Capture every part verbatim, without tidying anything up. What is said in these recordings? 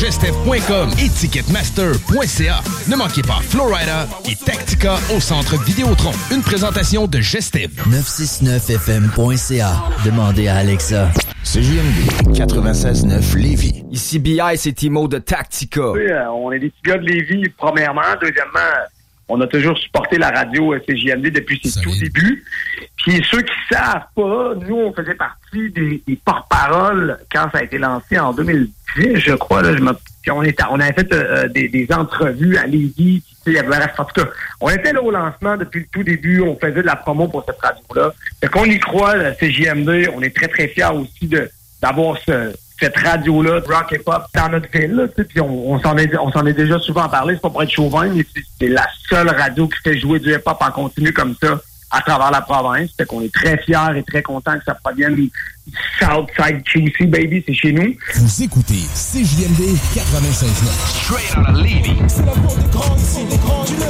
gestev point com et ticketmaster point c a. Ne manquez pas Flowrider et Tactica au centre Vidéotron. Une présentation de Gestev. neuf cent soixante-neuf F M point C A. Demandez à Alexa. C J M D quatre-vingt-seize neuf Lévis. Ici B I, c'est Timo de Tactica. Oui, euh, on est des petits gars de Lévis, premièrement. Deuxièmement, on a toujours supporté la radio C J M D depuis ses tout débuts. Puis ceux qui savent pas, nous, on faisait partie des, des porte-paroles quand ça a été lancé en deux mille dix, je crois. Là, je me, on, était, on avait fait euh, des, des entrevues à Lévis. Puis, bref, en tout cas, on était là au lancement depuis le tout début. On faisait de la promo pour cette radio-là. Fait qu'on y croit, la C J M D. On est très, très fiers aussi de d'avoir ce... cette radio-là, rock et pop, dans notre ville, là, puis on, on s'en est, on s'en est déjà souvent parlé, c'est pas pour être chauvin, mais c'est, c'est la seule radio qui fait jouer du hip-hop en continu comme ça à travers la province. Fait qu'on est très fiers et très contents que ça provienne du Southside Q C, baby, c'est chez nous. Vous écoutez C J M D quatre-vingt-seize neuf. Straight out of Lévis. C'est la porte des grands, c'est des grands du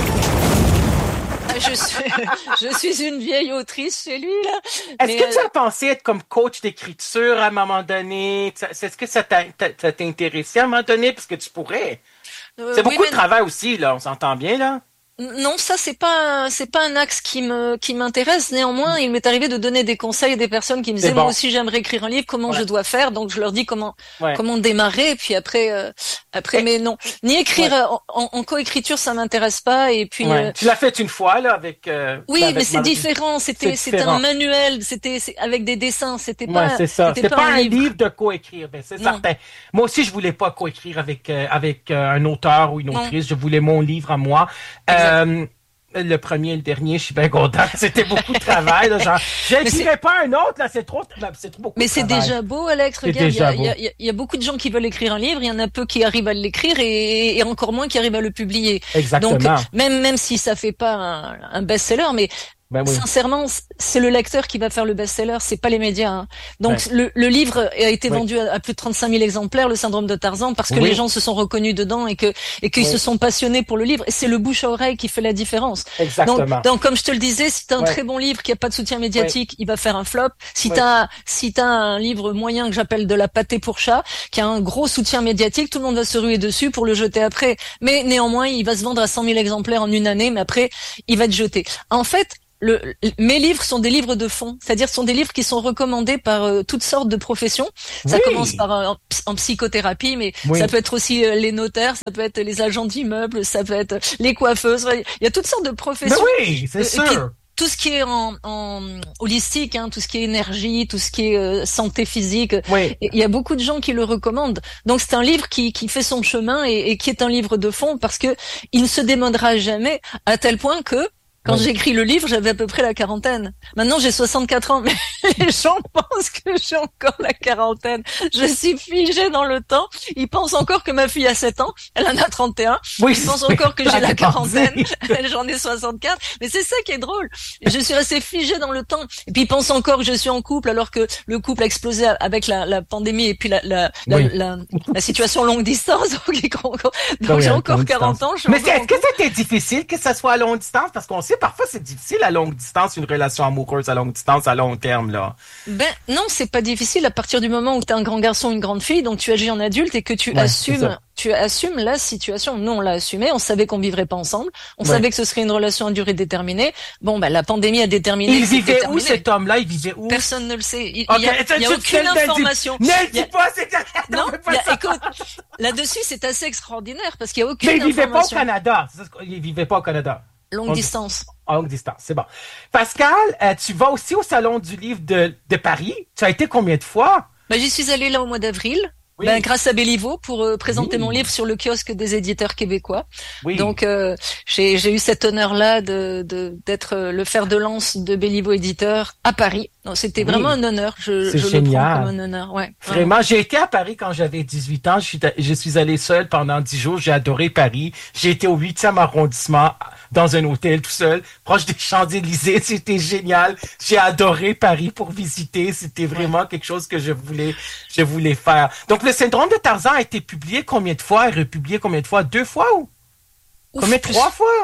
Je suis, je suis une vieille autrice chez lui, là. Est-ce Mais, que euh... tu as pensé être comme coach d'écriture à un moment donné? Est-ce que ça t'a, ça t'a intéressé à un moment donné? Parce que tu pourrais. Euh, c'est oui, beaucoup mais... de travail aussi, là. On s'entend bien, là? Non, ça c'est pas c'est pas un axe qui me qui m'intéresse. Néanmoins, il m'est arrivé de donner des conseils à des personnes qui me disaient bon. moi aussi j'aimerais écrire un livre, comment ouais. je dois faire. Donc je leur dis comment ouais. comment démarrer. Et puis après euh, après et... mais non, ni écrire ouais. en, en, en coécriture ça m'intéresse pas. Et puis ouais. euh... tu l'as fait une fois là avec. Euh, oui, avec mais c'est Mar- différent. C'était c'est c'était différent. un manuel. C'était c'est, avec des dessins. C'était pas. Ouais, c'est ça. C'était, c'était pas, pas un livre. livre de coécrire. Ben c'est non. certain. Moi aussi je voulais pas coécrire avec euh, avec euh, un auteur ou une autrice. Non. Je voulais mon livre à moi. Euh, le premier et le dernier, je suis bien content. C'était beaucoup de travail. Là, genre, je ne dirais pas un autre, là, c'est trop, c'est trop beaucoup Mais de c'est travail. déjà beau, Alex. Regarde, il y, a, y, a, y a beaucoup de gens qui veulent écrire un livre, il y en a peu qui arrivent à l'écrire et, et encore moins qui arrivent à le publier. Exactement. Donc, même, même si ça fait pas un, un best-seller, mais ben oui. Sincèrement, c'est le lecteur qui va faire le best-seller, c'est pas les médias. Hein. Donc ouais. le, le livre a été ouais. vendu à, à plus de trente-cinq mille exemplaires, le syndrome de Tarzan, parce que oui. les gens se sont reconnus dedans et que et qu'ils oui. se sont passionnés pour le livre. Et c'est le bouche à oreille qui fait la différence. Exactement. Donc, donc comme je te le disais, si t'as un ouais. très bon livre qui a pas de soutien médiatique, ouais. il va faire un flop. Si ouais. t'as si t'as un livre moyen que j'appelle de la pâtée pour chat, qui a un gros soutien médiatique, tout le monde va se ruer dessus pour le jeter après. Mais néanmoins, il va se vendre à cent mille exemplaires en une année, mais après, il va être jeté. En fait, Le, mes livres sont des livres de fond, c'est-à-dire ce sont des livres qui sont recommandés par euh, toutes sortes de professions. Ça oui. commence par euh, en, en psychothérapie, mais oui. ça peut être aussi euh, les notaires, ça peut être les agents d'immeubles, ça peut être les coiffeuses. Il y a toutes sortes de professions. Mais oui, c'est euh, sûr. Puis, tout ce qui est en, en holistique, hein, tout ce qui est énergie, tout ce qui est euh, santé physique, oui. il y a beaucoup de gens qui le recommandent. Donc c'est un livre qui, qui fait son chemin et, et qui est un livre de fond parce que il ne se démodera jamais à tel point que quand ouais. j'ai écrit le livre, j'avais à peu près la quarantaine. Maintenant, j'ai soixante-quatre ans, mais les gens pensent que j'ai encore la quarantaine. Je suis figée dans le temps. Ils pensent encore que ma fille a sept ans. Elle en a trente et un. Oui, Ils pensent encore que j'ai la quarantaine. J'en ai soixante-quatre. Mais c'est ça qui est drôle. Je suis restée figée dans le temps. Et puis, ils pensent encore que je suis en couple alors que le couple a explosé avec la, la pandémie et puis la, la, oui. la, la, la situation longue distance. Donc, oui, j'ai encore quarante ans. Mais est-ce que c'était difficile que ça soit à longue distance? Parce qu'on sait parfois c'est difficile à longue distance, une relation amoureuse à longue distance, à long terme, là. Ben, non, c'est pas difficile à partir du moment où t'es un grand garçon, une grande fille, donc tu agis en adulte et que tu ouais, assumes, tu assumes la situation. Nous, on l'a assumé, on savait qu'on vivrait pas ensemble, on ouais. savait que ce serait une relation à durée déterminée. Bon, ben, la pandémie a déterminé. Il vivait déterminé. Où, cet homme-là? Il vivait où? Personne ne le sait. Il, okay. il y a, il y a aucune information. Ne le dis pas, c'est non, il y a, écoute, là-dessus, c'est assez extraordinaire parce qu'il y a aucune information. Mais il vivait pas au Canada. Il vivait pas au Canada. Longue On distance. À longue distance, c'est bon. Pascal, euh, tu vas aussi au Salon du Livre de, de Paris. Tu as été combien de fois? Ben, j'y suis allée là au mois d'avril. Oui. Ben, grâce à Béliveau pour euh, présenter oui. mon livre sur le kiosque des éditeurs québécois. Oui. Donc euh, j'ai, j'ai eu cet honneur-là de, de d'être euh, le fer de lance de Béliveau éditeur à Paris. Donc c'était oui. vraiment un honneur. Je, C'est je génial. le prends comme un honneur. Ouais. Vraiment, j'ai été à Paris quand j'avais dix-huit ans. Je suis, je suis allé seul pendant dix jours. J'ai adoré Paris. J'ai été au huitième arrondissement dans un hôtel tout seul, proche des Champs-Élysées. C'était génial. J'ai adoré Paris pour visiter. C'était vraiment ouais. quelque chose que je voulais, je voulais faire. Donc, le syndrome de Tarzan a été publié combien de fois et republié combien de fois? Deux fois ou? Ouf, combien? plus... Trois fois?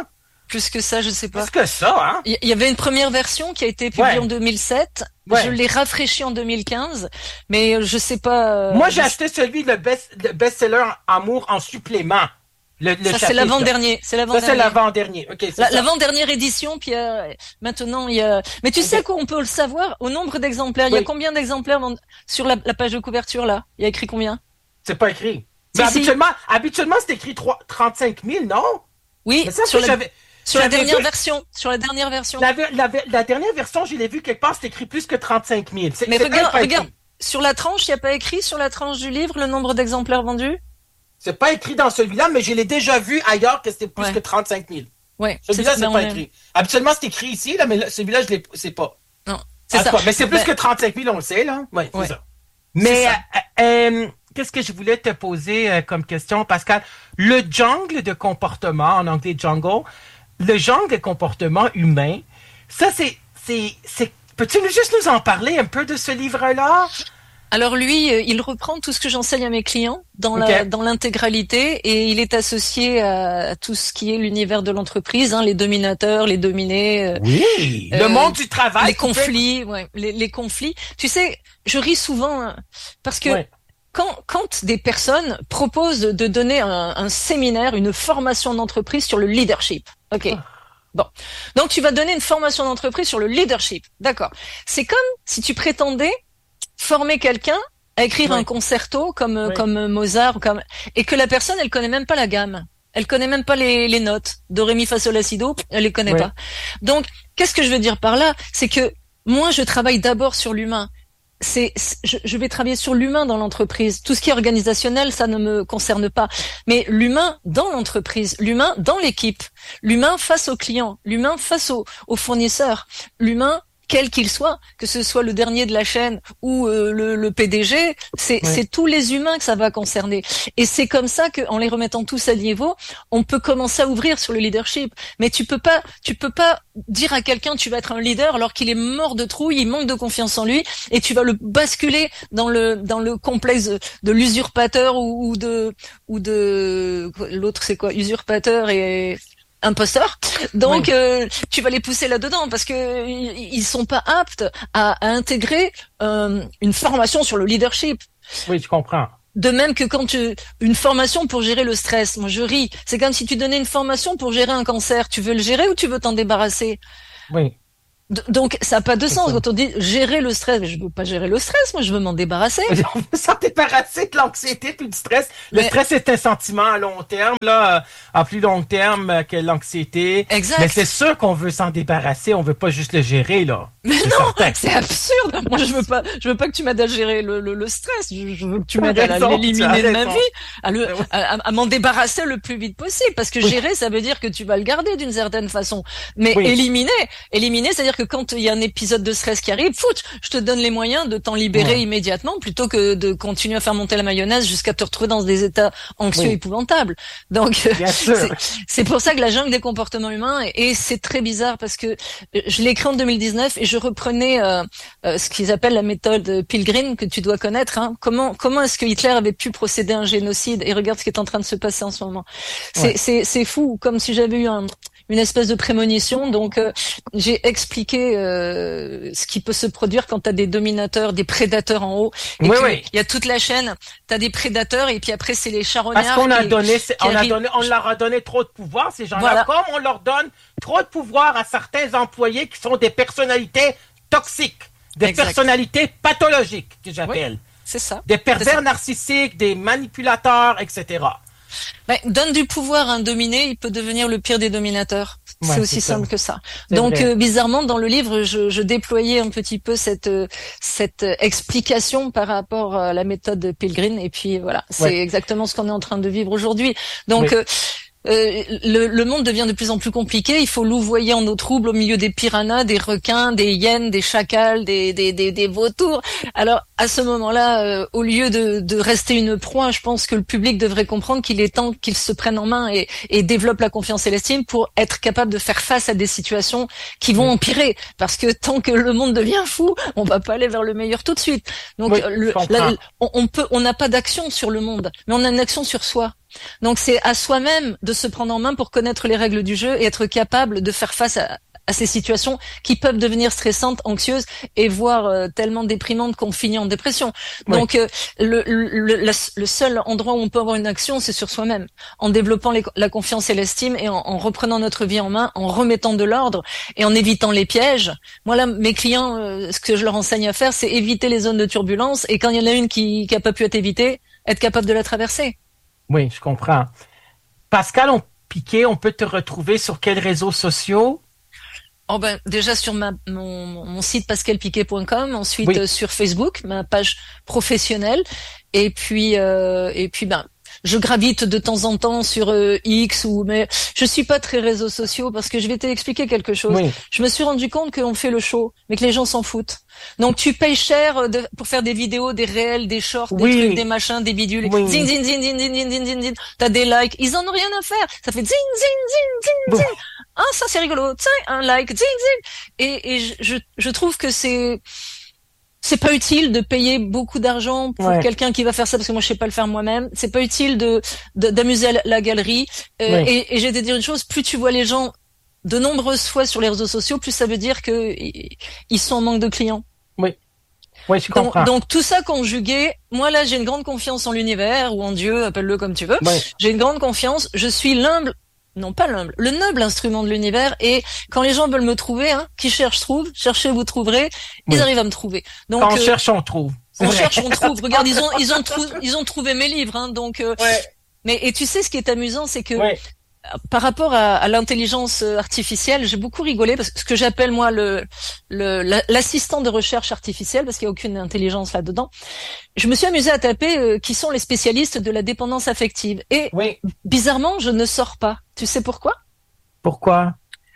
Plus que ça, je sais pas. Plus que ça, hein. Il y avait une première version qui a été publiée Ouais. en deux mille sept. Ouais. Je l'ai rafraîchi en deux mille quinze, mais je sais pas. Euh, Moi, j'ai acheté celui, le best, le best-seller Amour en supplément. Le, le ça, c'est chapitre. l'avant-dernier. C'est Ça, l'avant-dernier. c'est l'avant-dernier. OK, c'est La- ça. L'avant-dernière édition, puis euh, maintenant il y a. Mais tu Ok. sais quoi, on peut le savoir au nombre d'exemplaires. Il y a Oui. combien d'exemplaires vend- sur la, la page de couverture là? Il y a écrit combien? C'est pas écrit. Si, Mais si. habituellement, habituellement, c'est écrit trois- trente-cinq mille, non? Oui, Mais ça, sur c'est- la, j'avais, sur la j'avais dernière vu- version. Sur la dernière version. la, ver- la, ver- la dernière version, je l'ai vu quelque part, c'est écrit plus que trente-cinq mille. C'est, Mais c'est regarde, pas écrit. regarde. Sur la tranche, il n'y a pas écrit sur la tranche du livre le nombre d'exemplaires vendus? C'est pas écrit dans celui-là, mais je l'ai déjà vu ailleurs que c'était plus Ouais. que trente-cinq mille. Ouais. Celui-là, c'est ben, pas on est- écrit. Habituellement, c'est écrit ici, là, mais là, celui-là, je l'ai, c'est pas. Non. En C'est tout ça. cas, mais c'est plus Ben, que trente-cinq mille, on le sait, là. Ouais, c'est Ouais. ça. Mais, ça. euh, euh, qu'est-ce que je voulais te poser euh, comme question, Pascal? Le jungle de comportement, en anglais jungle, le jungle de comportement humain, ça, c'est, c'est, c'est, peux-tu nous- juste nous en parler un peu de ce livre-là? Alors lui, euh, il reprend tout ce que j'enseigne à mes clients dans la, Ok. dans l'intégralité et il est associé à, à tout ce qui est l'univers de l'entreprise, hein, les dominateurs, les dominés, euh, Oui. Le Euh, monde du travail. les qui fait- conflits, ouais, les, les conflits. Tu sais, je ris souvent hein, parce que Ouais. quand, quand des personnes proposent de donner un, un séminaire, une formation d'entreprise sur le leadership, ok. Ah. Bon, donc tu vas donner une formation d'entreprise sur le leadership, d'accord. C'est comme si tu prétendais former quelqu'un à écrire Ouais. un concerto comme Ouais. comme Mozart ou comme et que la personne elle connaît même pas la gamme, elle connaît même pas les, les notes do ré mi fa sol la si do, elle les connaît Ouais. pas. Donc qu'est-ce que je veux dire par là, c'est que moi je travaille d'abord sur l'humain. C'est, c'est- je, je vais travailler sur l'humain dans l'entreprise. Tout ce qui est organisationnel, ça ne me concerne pas. Mais l'humain dans l'entreprise, l'humain dans l'équipe, l'humain face aux clients, l'humain face aux, aux fournisseurs, l'humain quel qu'il soit, que ce soit le dernier de la chaîne ou euh, le, le P D G, c'est, Ouais. c'est tous les humains que ça va concerner. Et c'est comme ça qu'en les remettant tous à niveau, on peut commencer à ouvrir sur le leadership. Mais tu peux pas, tu peux pas dire à quelqu'un tu vas être un leader alors qu'il est mort de trouille, il manque de confiance en lui, et tu vas le basculer dans le dans le complexe de l'usurpateur ou, ou de ou de l'autre c'est quoi, usurpateur et imposteur. Donc Oui. euh, tu vas les pousser là-dedans parce que ils ils sont pas aptes à, à intégrer euh, une formation sur le leadership. Oui, je comprends. De même que quand tu une formation pour gérer le stress, moi je ris. C'est comme si tu donnais une formation pour gérer un cancer. Tu veux le gérer ou tu veux t'en débarrasser? Oui. D- Donc ça n'a pas de C'est sens ça. quand on dit gérer le stress. Mais je veux pas gérer le stress, moi je veux m'en débarrasser. On veut s'en débarrasser de l'anxiété puis du stress. Le Mais- stress est un sentiment à long terme, là, euh, à plus long terme euh, que l'anxiété. Exact. Mais c'est sûr qu'on veut s'en débarrasser, on veut pas juste le gérer, là. Mais C'est non, certain. c'est absurde. Moi, je veux pas, je veux pas que tu m'aides à gérer le, le, le stress. Je, je veux que tu Tu as m'aides à raison, l'éliminer tu as de ma raison. vie, à le, Ouais. à, à- à m'en débarrasser le plus vite possible. Parce que gérer, ça veut dire que tu vas le garder d'une certaine façon. Mais Oui. éliminer, éliminer, c'est-à-dire que quand il y a un épisode de stress qui arrive, fout, je te donne les moyens de t'en libérer Ouais. immédiatement plutôt que de continuer à faire monter la mayonnaise jusqu'à te retrouver dans des états anxieux Oui. épouvantables. Donc, euh, Bien sûr. c'est- c'est pour ça que la jungle des comportements humains, et, et c'est très bizarre parce que euh, je l'ai écrit en deux mille dix-neuf et je reprenais euh, euh, ce qu'ils appellent la méthode Pilgrim, que tu dois connaître. Hein. Comment comment est-ce que Hitler avait pu procéder à un génocide? Et regarde ce qui est en train de se passer en ce moment. C'est Ouais. c'est c'est fou, comme si j'avais eu un, une espèce de prémonition. Donc euh, j'ai expliqué euh, ce qui peut se produire quand tu as des dominateurs, des prédateurs en haut. Et Oui, que oui. il y a toute la chaîne. Tu as des prédateurs et puis après c'est les charognards. Parce qu'on a qui- donné, c'est- qui on a arrivent. donné, on leur a donné trop de pouvoir, ces gens-là, Voilà. comme on leur donne trop de pouvoir à certains employés qui sont des personnalités toxiques, des Exact. personnalités pathologiques, que j'appelle. C'est ça. Des C'est ça. pervers narcissiques, des manipulateurs, et cetera. Ben, donne du pouvoir à un dominé, il peut devenir le pire des dominateurs. Ouais, c'est c'est aussi ça. simple que ça. C'est Donc vrai. euh, bizarrement, dans le livre, je, je déployais un petit peu cette euh, cette euh, explication par rapport à la méthode de Pilgrim. Et puis voilà, c'est Ouais. exactement ce qu'on est en train de vivre aujourd'hui. Donc Oui. euh, euh, le, le monde devient de plus en plus compliqué. Il faut louvoyer en eau trouble au milieu des piranhas, des requins, des hyènes, des chacals, des des des, des vautours. Alors à ce moment-là, euh, au lieu de, de rester une proie, je pense que le public devrait comprendre qu'il est temps qu'il se prenne en main et, et développe la confiance et l'estime pour être capable de faire face à des situations qui vont empirer. Parce que tant que le monde devient fou, on va pas aller vers le meilleur tout de suite. Donc Oui, euh, le, je comprends. la- on, on peut, on n'a pas d'action sur le monde, mais on a une action sur soi. Donc c'est à soi-même de se prendre en main pour connaître les règles du jeu et être capable de faire face à, à ces situations qui peuvent devenir stressantes, anxieuses et voire euh, tellement déprimantes qu'on finit en dépression. Oui. Donc euh, le, le, le, le seul endroit où on peut avoir une action, c'est sur soi-même, en développant les, la confiance et l'estime et en, en reprenant notre vie en main, en remettant de l'ordre et en évitant les pièges. Moi là, mes clients, euh, ce que je leur enseigne à faire, c'est éviter les zones de turbulence et quand il y en a une qui qui a pas pu être évitée, être capable de la traverser. Oui, je comprends. Pascal on, Piquet, on peut te retrouver sur quels réseaux sociaux? Oh ben déjà sur ma mon, mon site pascal piquet point com, ensuite oui. euh, sur Facebook, ma page professionnelle, et puis euh, et puis ben je gravite de temps en temps sur euh, X ou mais je suis pas très réseaux sociaux parce que je vais t'expliquer quelque chose. Oui. Je me suis rendu compte qu'on fait le show, mais que les gens s'en foutent. Donc tu payes cher de, pour faire des vidéos, des réels, des shorts, des oui. trucs, des machins, des bidules. Oui. Zin zin zin zin zin zin zin zin. T'as des likes, ils en ont rien à faire. Ça fait zin zin zin zin zin. Ah ça c'est rigolo. Tiens un like, zin zin. Et et je je, je trouve que c'est c'est pas utile de payer beaucoup d'argent pour ouais. quelqu'un qui va faire ça parce que moi je sais pas le faire moi-même. C'est pas utile de, de d'amuser la, la galerie. Euh, ouais. Et, et j'ai de dire une chose, plus tu vois les gens de nombreuses fois sur les réseaux sociaux, plus ça veut dire que ils sont en manque de clients. Oui. Oui, je comprends. Donc, donc tout ça conjugué, moi là j'ai une grande confiance en l'univers ou en Dieu, appelle-le comme tu veux. Ouais. J'ai une grande confiance. Je suis l'humble. Non, pas l'humble, le noble instrument de l'univers. Et quand les gens veulent me trouver, hein, qui cherche trouve, cherchez vous trouverez, oui. ils arrivent à me trouver. Donc quand on euh, cherche on trouve. On vrai. cherche on trouve. Regarde, ils ont ils ont trou- ils ont trouvé mes livres, hein, donc. Euh, ouais. Mais et tu sais ce qui est amusant, c'est que ouais. par rapport à, à l'intelligence artificielle, j'ai beaucoup rigolé parce que ce que j'appelle moi le, le l'assistant de recherche artificielle, parce qu'il n'y a aucune intelligence là-dedans. Je me suis amusée à taper euh, qui sont les spécialistes de la dépendance affective. Et oui. bizarrement, je ne sors pas. Tu sais pourquoi? Pourquoi?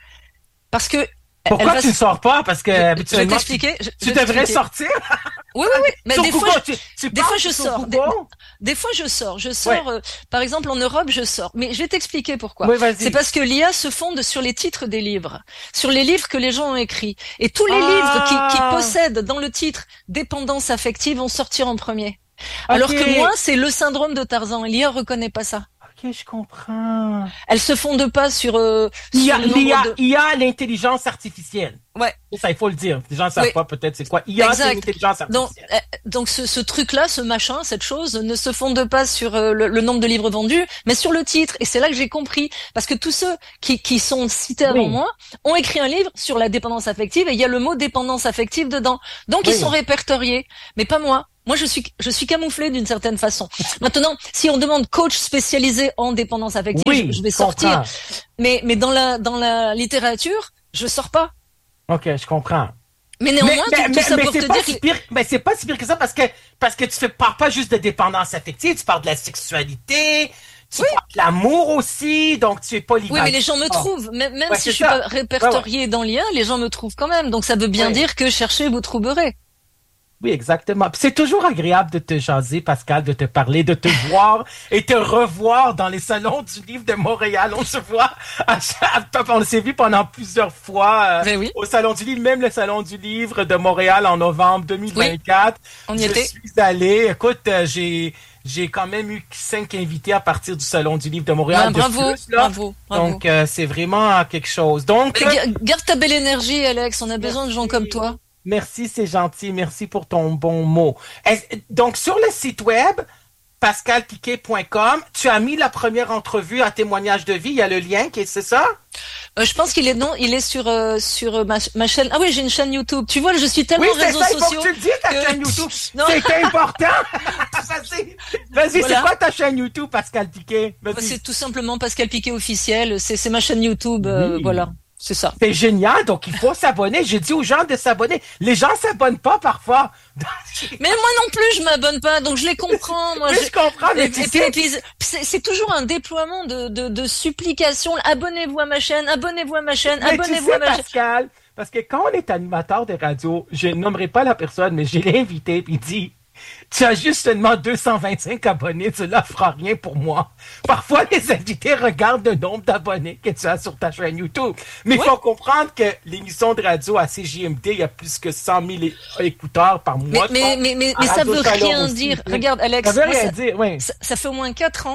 Parce que pourquoi tu ne sors pas? Parce que je, je vais t'expliquer. Tu, tu devrais sortir. Oui, oui, oui. Mais des Google, fois, je, tu, tu des fois, je sors. Des, des fois, je sors. Je sors. Ouais. Euh, par exemple, en Europe, je sors. Mais je vais t'expliquer pourquoi. Oui, c'est parce que l'I A se fonde sur les titres des livres, sur les livres que les gens ont écrits. Et tous les ah. livres qui, qui possèdent dans le titre dépendance affective vont sortir en premier. Okay. Alors que moi, c'est le syndrome de Tarzan. L'I A reconnaît pas ça. Ok, je comprends. Elle se fonde pas sur. Euh, I A, sur l'I A, de... I A, l'intelligence artificielle. Ouais. Ça, il faut le dire. Les gens ne savent oui. pas peut-être c'est quoi. I A, exact. C'est l'intelligence artificielle. Donc, euh, donc ce, ce truc-là, ce machin, cette chose, ne se fonde pas sur euh, le, le nombre de livres vendus, mais sur le titre. Et c'est là que j'ai compris, parce que tous ceux qui, qui sont cités avant oui. moi ont écrit un livre sur la dépendance affective, et il y a le mot dépendance affective dedans. Donc oui. ils sont répertoriés, mais pas moi. Moi, je suis, je suis camouflée d'une certaine façon. Maintenant, si on demande coach spécialisé en dépendance affective, oui, je, je vais sortir. Comprends. Mais, mais dans la, dans la littérature, je sors pas. Ok, je comprends. Mais néanmoins, mais, tout, mais, tout ça mais pour c'est te pas dire si pire, que... mais c'est pas si pire que ça parce que, parce que tu fais parles pas juste de dépendance affective, tu parles de la sexualité, tu oui. parles de l'amour aussi, donc tu es pas libre. Oui, mais les gens me trouvent. Même, même ouais, si je suis ça. pas répertoriée ouais, ouais. dans l'I A, les gens me trouvent quand même. Donc ça veut bien ouais. dire que cherchez, vous trouverez. Oui, exactement. Puis c'est toujours agréable de te jaser, Pascal, de te parler, de te voir et te revoir dans les salons du livre de Montréal. On se voit, à chaque... on s'est vu pendant plusieurs fois euh, oui. au salon du livre, même le salon du livre de Montréal en novembre deux mille vingt-quatre. Oui, on y Je était. suis allé. Écoute, euh, j'ai j'ai quand même eu cinq invités à partir du salon du livre de Montréal. Ouais, bravo, de plus, là. bravo, bravo. Donc euh, c'est vraiment quelque chose. Donc euh... garde ta belle énergie, Alex. On a besoin Merci. de gens comme toi. Merci, c'est gentil. Merci pour ton bon mot. Donc, sur le site web, pascal piquet point com, tu as mis la première entrevue à témoignage de vie. Il y a le lien, c'est ça? Euh, je pense qu'il est non, il est sur euh, sur ma, ma chaîne. Ah oui, j'ai une chaîne YouTube. Tu vois, je suis tellement oui, réseaux ça, sociaux. Oui, il faut que tu le dises, ta que... chaîne YouTube. C'est important. Vas-y, Vas-y voilà. C'est quoi ta chaîne YouTube, Pascal Piquet? Vas-y. C'est tout simplement Pascal Piquet officiel. C'est c'est ma chaîne YouTube. Euh, oui. Voilà. C'est ça. C'est génial, donc il faut s'abonner. J'ai dit aux gens de s'abonner. Les gens s'abonnent pas parfois. Mais moi non plus, je m'abonne pas, donc je les comprends. Moi, mais je, je comprends. Mais et, tu et sais... puis, c'est, c'est toujours un déploiement de, de, de supplications. Abonnez-vous à ma chaîne, abonnez-vous à ma chaîne, mais abonnez-vous tu sais, à ma chaîne. Pascal, parce que quand on est animateur de radio, je nommerai pas la personne, mais je l'ai invité puis il dit. Tu as juste seulement deux cent vingt-cinq abonnés, cela fera rien pour moi. Parfois, les invités regardent le nombre d'abonnés que tu as sur ta chaîne YouTube. Mais il oui. faut comprendre que l'émission de radio à C J M D, il y a plus que cent mille écouteurs par mois. Mais, mais, mais, mais, mais ça veut rien aussi. dire. Regarde, Alex, ça veut moi, rien ça, dire, oui. Ça, ça fait au moins quatre ans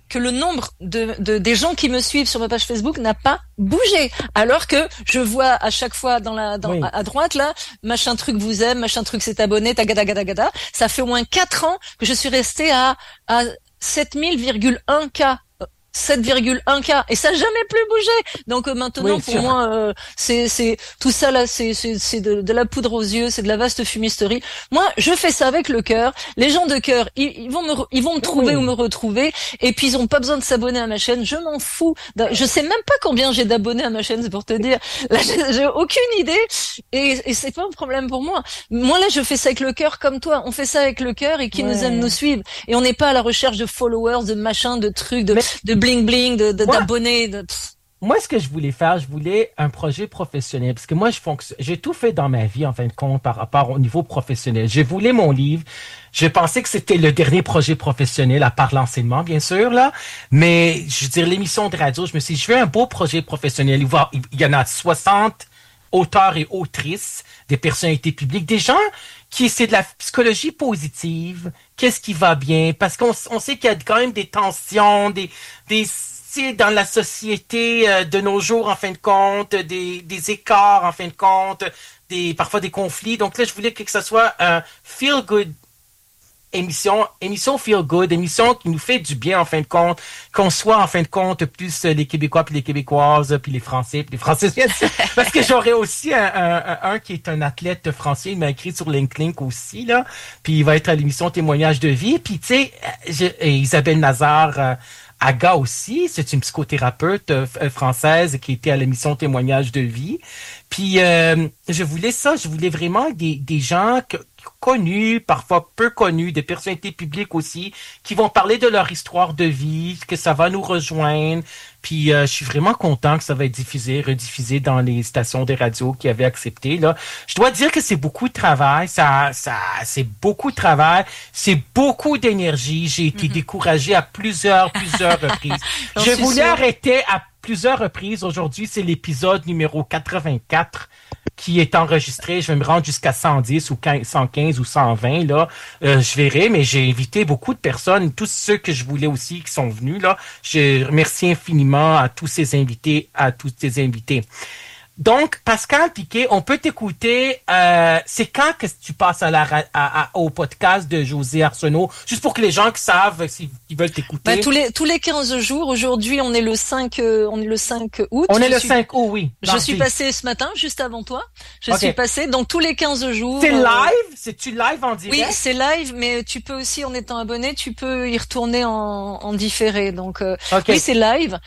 que le nombre de, de des gens qui me suivent sur ma page Facebook n'a pas bougé, alors que je vois à chaque fois dans la dans oui. à, à droite là, machin truc vous aime, machin truc s'est abonné, tagada gada gada. Ça fait au moins quatre ans que je suis restée à à sept mille virgule un K. sept virgule un K et ça n'a jamais plus bougé. Donc euh, maintenant oui, pour sûr. moi euh, c'est c'est tout ça là c'est c'est c'est de, de la poudre aux yeux, c'est de la vaste fumisterie. Moi je fais ça avec le cœur. Les gens de cœur ils, ils vont me ils vont me trouver oui. ou me retrouver et puis ils ont pas besoin de s'abonner à ma chaîne. Je m'en fous. Je sais même pas combien j'ai d'abonnés à ma chaîne, c'est pour te dire. Là j'ai, j'ai aucune idée et et c'est pas un problème pour moi. Moi là je fais ça avec le cœur comme toi. On fait ça avec le cœur et qui ouais. nous aime nous suivre et on n'est pas à la recherche de followers, de machin, de trucs, de Mais... de bling bling, de, de, moi, d'abonnés. De... Moi, ce que je voulais faire, je voulais un projet professionnel. Parce que moi, je fonctionne, j'ai tout fait dans ma vie, en fin de compte, par rapport au niveau professionnel. J'ai voulu mon livre. Je pensais que c'était le dernier projet professionnel, à part l'enseignement, bien sûr, là. Mais, je veux dire, l'émission de radio, je me suis dit, je veux un beau projet professionnel. Il y en a soixante auteurs et autrices, des personnalités publiques, des gens qui c'est de la psychologie positive, qu'est-ce qui va bien, parce qu'on on sait qu'il y a quand même des tensions, des des dans la société euh, de nos jours en fin de compte, des des écarts en fin de compte, des parfois des conflits. Donc là, je voulais que ça soit un feel good émission, émission feel good, émission qui nous fait du bien en fin de compte, qu'on soit en fin de compte plus les Québécois puis les Québécoises puis les Français puis les Françaises. Parce que j'aurais aussi un, un, un qui est un athlète français, il m'a écrit sur LinkedIn aussi là, puis il va être à l'émission Témoignage de vie, puis tu sais Isabelle Nazar euh, Aga aussi, c'est une psychothérapeute euh, française qui était à l'émission Témoignage de vie. Puis euh, je voulais ça, je voulais vraiment des des gens que connus, parfois peu connus, des personnalités publiques aussi, qui vont parler de leur histoire de vie, que ça va nous rejoindre. Puis euh, je suis vraiment content que ça va être diffusé, rediffusé dans les stations de radio qui avaient accepté. Là, je dois dire que c'est beaucoup de travail, ça, ça, c'est beaucoup de travail, c'est beaucoup d'énergie. J'ai été mm-hmm. découragé à plusieurs, plusieurs reprises. Je voulais sûr. arrêter à plusieurs reprises. Aujourd'hui, c'est l'épisode numéro quatre-vingt-quatre qui est enregistré. Je vais me rendre jusqu'à cent dix ou cent quinze ou cent vingt, là. Euh, je verrai, mais j'ai invité beaucoup de personnes, tous ceux que je voulais aussi qui sont venus, là. Je remercie infiniment à tous ces invités, à tous ces invités. Donc, Pascal Piquet, on peut t'écouter. Euh, c'est quand que tu passes à la, à, à, au podcast de José Arsenault, juste pour que les gens qui savent s'ils veulent t'écouter. Ben, tous les tous les quinze jours. Aujourd'hui, on est le cinq, euh, on est le cinq août. On est je le suis, cinq août, oui. Je suis passé ce matin, juste avant toi. Je okay. suis passé. Donc tous les quinze jours. C'est euh, live, c'est-tu live en direct? Oui, c'est live, mais tu peux aussi, en étant abonné, tu peux y retourner en, en différé. Donc euh, okay. oui, c'est live.